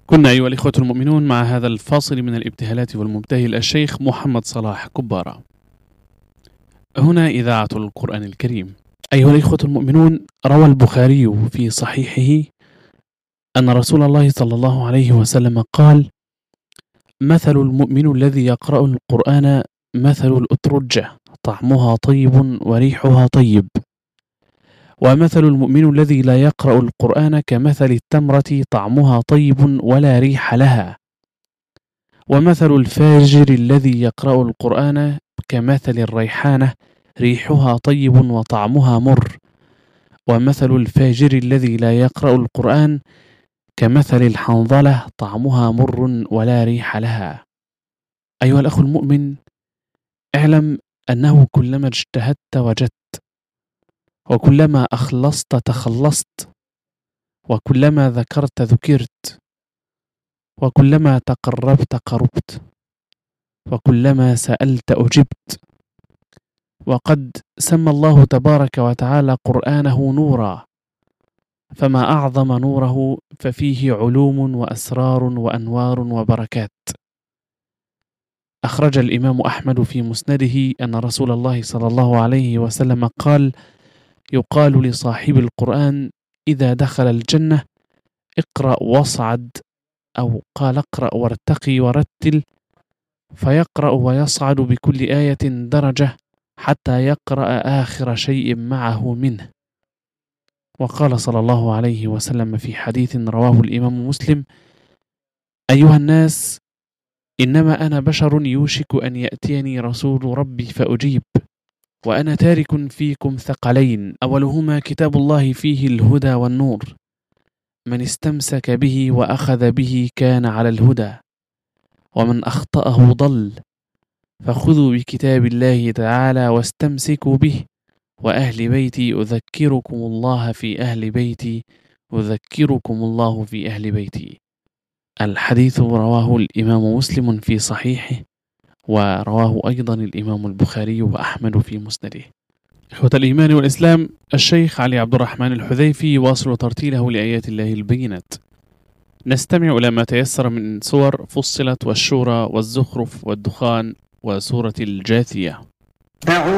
كنا أيها الإخوة المؤمنون مع هذا الفاصل من الابتهالات والمبتهل الشيخ محمد صلاح كبارة. هنا إذاعة القرآن الكريم. أيها الإخوة المؤمنون، روى البخاري في صحيحه أن رسول الله صلى الله عليه وسلم قال: مثل المؤمن الذي يقرأ القرآن مثل الأترجة طعمها طيب وريحها طيب، ومثل المؤمن الذي لا يقرأ القرآن كمثل التمرة طعمها طيب ولا ريح لها، ومثل الفاجر الذي يقرأ القرآن كمثل الريحانة ريحها طيب وطعمها مر، ومثل الفاجر الذي لا يقرأ القرآن كمثل الحنظلة طعمها مر ولا ريح لها. أيها الأخ المؤمن، اعلم أنه كلما اجتهدت وجدت، وكلما أخلصت تخلصت، وكلما ذكرت ذكرت، وكلما تقربت قربت، وكلما سألت أجبت. وقد سمى الله تبارك وتعالى قرآنه نورا، فما أعظم نوره، ففيه علوم وأسرار وأنوار وبركات. أخرج الإمام أحمد في مسنده أن رسول الله صلى الله عليه وسلم قال: يقال لصاحب القرآن إذا دخل الجنة: اقرأ واصعد، أو قال: اقرأ وارتقي ورتل، فيقرأ ويصعد بكل آية درجة حتى يقرأ آخر شيء معه منه. وقال صلى الله عليه وسلم في حديث رواه الإمام مسلم: أيها الناس، إنما أنا بشر يوشك أن يأتيني رسول ربي فأجيب، وأنا تارك فيكم ثقلين، أولهما كتاب الله فيه الهدى والنور، من استمسك به وأخذ به كان على الهدى، ومن أخطأه ضل، فخذوا بكتاب الله تعالى واستمسكوا به، وأهل بيتي أذكركم الله في أهل بيتي، أذكركم الله في أهل بيتي. الحديث رواه الإمام مسلم في صحيحه، ورواه أيضا الإمام البخاري وأحمد في مسنده. إخوة الإيمان والإسلام، الشيخ علي عبد الرحمن الحذيفي يواصل ترتيله لآيات الله البينات. نستمع إلى ما تيسر من سور فصلت والشورى والزخرف والدخان وسورة الجاثية.